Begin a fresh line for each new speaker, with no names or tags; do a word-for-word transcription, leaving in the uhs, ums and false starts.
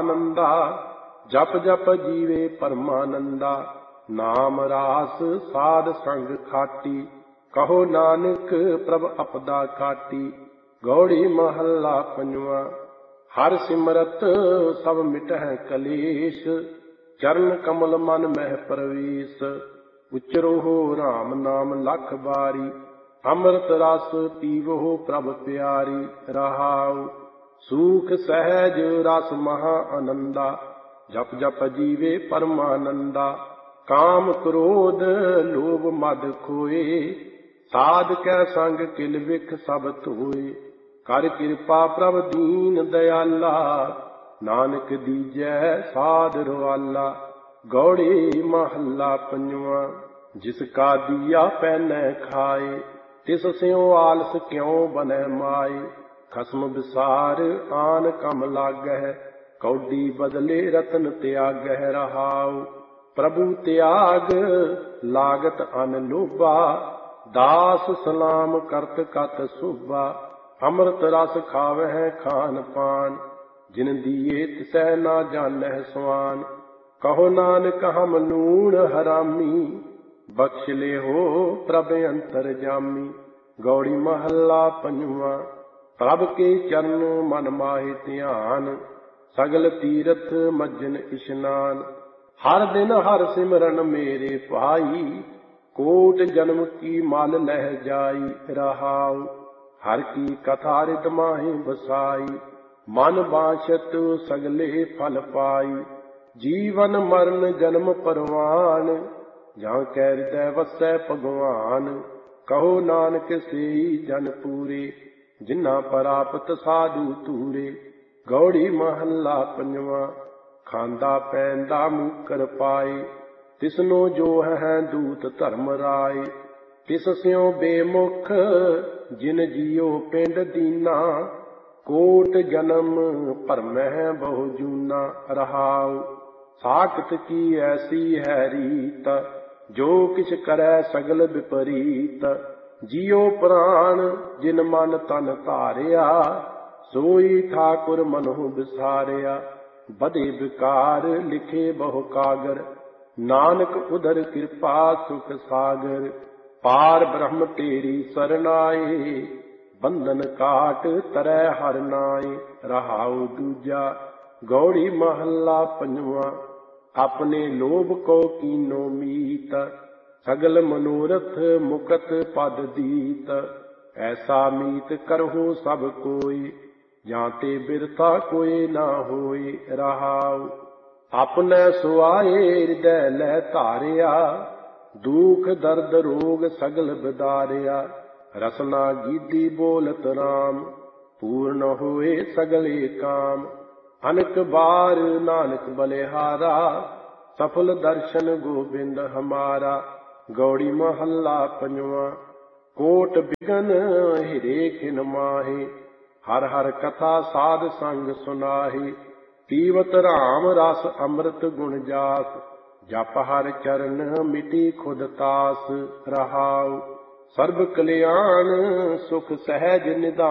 ਆਨੰਦਾ। ਜਪ ਜਪ ਜੀਵੇ ਪਰਮਾਨੰਦਾ। ਨਾਮ ਰਾਸ ਸਾਧ ਸੰਗ ਖਾਟੀ। ਕਹੋ ਨਾਨਕ ਪ੍ਰਭ ਅਪਦਾ ਕਾਟੀ। ਗੌੜੀ ਮਹੱਲਾ ਪੰਜਵਾਂ। ਹਰਿ ਸਿਮਰਤ ਸਭ ਮਿਟਹਿ ਕਲੇਸ਼। ਚਰਨ ਕਮਲ ਮਨ ਮਹਿ ਪ੍ਰਵੇਸ਼। ਉਚਰੋ ਰਾਮ ਨਾਮ ਲਖ ਬਾਰੀ। ਅੰਮ੍ਰਿਤ ਰਸ ਪੀਵੋ ਪ੍ਰਭ ਪਿਆਰੀ। ਰਹਾਉ ਸੂਖ ਸਹਿਜ ਰਸ ਮਹਾ ਆਨੰਦਾ। ਜਪ ਜਪ ਜੀਵੇ ਪਰਮਾਨੰਦਾ। ਕਾਮ ਕ੍ਰੋਧ ਲੋਭ ਮਦ ਖੋਏ। ਸਾਧ ਕੈ ਸੰਗ ਕਿਲ ਵਿਖ ਸਭ ਧੋਏ। ਕਰ ਕਿਰਪਾ ਪ੍ਰਭ ਦੀਨ ਦਇਆਲਾ। ਨਾਨਕ ਦੀਜੈ ਸਾਧ ਰਵਾਲਾ। ਗੌੜੀ ਮਹੱਲਾ ਪੰਜਵਾਂ। ਜਿਸ ਕਾ ਦੀਆ ਪੈਨੈ ਖਾਏ। ਤਿਸ ਸਿਉ ਆਲਸ ਕਿਉ ਬਨੈ ਮਾਏ। ਖਸਮ ਵਿਸਾਰ ਆਨ ਕਮ ਲਾਗਹਿ। ਕੌਡੀ ਬਦਲੇ ਰਤਨ ਤਿਆਗਹਿ। ਰਹਾਉ ਪ੍ਰਭੂ ਤਿਆਗ ਲਾਗਤ ਅਨ ਲੋਭਾ। ਦਾਸ ਸਲਾਮ ਕਰਤ ਕਤ ਸੋਭਾ। ਅੰਮ੍ਰਿਤ ਰਸ ਖਾਵਹਿ ਖਾਨ ਪਾਨ। ਜਿਨ ਦੀਏ ਤਿਸੈ ਨਾ ਜਾਣਹਿ ਸਵਾਨ। ਕਹੋ ਨਾਨਕ ਹਮ ਲੂਣ ਹਰਾਮੀ। ਬਖਸ਼ ਲਿਹੋ ਪ੍ਰਭ ਅੰਤਰਜਾਮੀ। ਗੌੜੀ ਮਹੱਲਾ ਪੰਜਵਾਂ। ਪ੍ਰਭ ਕੇ ਚਰਨ ਮਨ ਮਾਹੇ ਧਿਆਨ। ਸਗਲ ਤੀਰਥ ਮੱਜਨ ਇਸ਼ਨਾਨ। ਹਰ ਦਿਨ ਹਰ ਸਿਮਰਨ ਮੇਰੇ ਭਾਈ। ਕੋਟ ਜਨਮ ਕੀ ਮਲ ਲਹਿ ਜਾਈ। ਰਹਾਉ ਹਰ ਕੀ ਕਥਾ ਰਿਦ ਮਾਹੀ ਬਸਾਈ। ਮਨ ਬਾਛਤ ਸਗਲੇ ਫਲ ਪਾਈ। ਜੀਵਨ ਮਰਨ ਜਨਮ ਪਰਵਾਨ। ਜਾਂ ਕੈ ਹਿਰਦੈ ਵਸੈ ਭਗਵਾਨ। ਕਹੋ ਨਾਨਕ ਸੇਈ ਜਨ ਪੂਰੇ। ਜਿਨ੍ਹਾਂ ਪ੍ਰਾਪਤ ਸਾਧੂ ਧੂਰੇ। ਗੌੜੀ ਮਹੱਲਾ ਪੰਜਵਾਂ। ਖਾਂਦਾ ਪੈਂਦਾ ਮੂਕਰ ਪਾਏ। ਤਿਸਨੋ ਜੋ ਹੈ ਦੂਤ ਧਰਮ ਰਾਏ। ਤਿਸ ਸਿਉ ਬੇਮੁਖ ਜਿਨ ਜੀਉ ਪਿੰਡ ਦੀਨਾ। ਕੋਟ ਜਨਮ ਭਰਮਹਿ ਬਹੁ ਜੂਨਾ। ਰਹਾਉ ਸਾਖਤ ਕੀ ਐਸੀ ਹੈ ਰੀਤ। ਜੋ ਕਿਛ ਕਰੈ ਸਗਲ ਵਿਪਰੀਤ। ਜੀਉ ਪ੍ਰਾਣ ਜਿਨ ਮਨ ਤਨ ਧਾਰਿਆ। ਸੋਈ ਠਾਕੁਰ ਮਨਹੁ ਵਿਸਾਰਿਆ। ਬਧੇ ਵਿਕਾਰ ਲਿਖੇ ਬਹੁ ਕਾਗਰ। ਨਾਨਕ ਉਦਰ ਕਿਰਪਾ ਸੁਖ ਸਾਗਰ। ਪਾਰ ਬ੍ਰਹਮ ਤੇਰੀ ਸਰਨਾਏ। ਬੰਧਨ ਕਾਟ ਤਰੈ ਹਰਿ ਨਾਏ। ਰਹਾਉ ਦੂਜਾ। ਗੌੜੀ ਮਹੱਲਾ ਪੰਜਵਾਂ। ਆਪਣੇ ਲੋਭ ਕੋ ਕੀਨੋ ਮੀਤ। ਸਗਲ ਮਨੋਰਥ ਮੁਕਤ ਪਦ ਦੀਤ। ਐਸਾ ਮੀਤ ਕਰਹੁ ਸਭ ਕੋਈ। ਜਾਂ ਤੇ ਬਿਰਥਾ ਕੋਈ ਨਾ ਹੋਈ। ਰਹਾਉ ਆਪਨੇ ਸੁਆਏ ਹਿਰਦੈ ਲੈ ਧਾਰਿਆ। ਦੁਖ ਦਰਦ ਰੋਗ ਸਗਲ ਬਿਦਾਰਿਆ। ਰਸਨਾ ਗੀਦੀ ਬੋਲਤ ਰਾਮ। ਪੂਰਨ ਹੋਏ ਸਗਲੇ ਕਾਮ। ਅਨਕ ਬਾਰ ਨਾਨਕ ਬਲਿਹਾਰਾ। ਸਫਲ ਦਰਸ਼ਨ ਗੋਬਿੰਦ ਹਮਾਰਾ। ਗੌੜੀ ਮਹੱਲਾ ਪੰਜਵਾਂ। ਕੋਟ ਬਿਗਨ ਹਿਰੇ ਖਿਨ ਮਾਹੇ। ਹਰ ਹਰ ਕਥਾ ਸਾਧ ਸੰਗ ਸੁਨਾਹੇ। ਪੀਵਤ ਰਾਮ ਰਸ ਅੰਮ੍ਰਿਤ ਗੁਣ ਜਾਸ। ਜਪ ਹਰ ਚਰਨ ਮਿਟੀ ਖੁਦ ਤਾਸ। ਰਹਾਉ ਸਰਬ ਕਲਿਆਣ ਸੁਖ ਸਹਿਜ ਨਿਧਾਨ।